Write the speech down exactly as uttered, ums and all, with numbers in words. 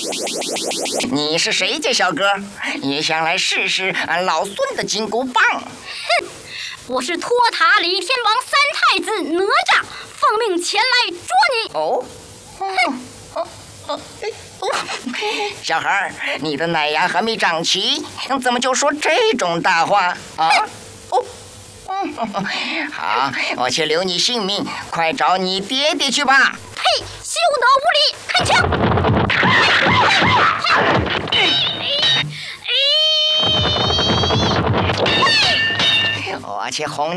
你是谁家小哥？也想来试试俺老孙的金箍棒？ 哼！我是托塔李天王三太子哪吒，奉命前来捉你。 哦，哼！哦哦哦！小孩，你的奶牙还没长齐，怎么就说这种大话啊？哦。好，我且留你性命，快找你爹爹去吧！ 呸！休得无礼！开枪！ 我且哄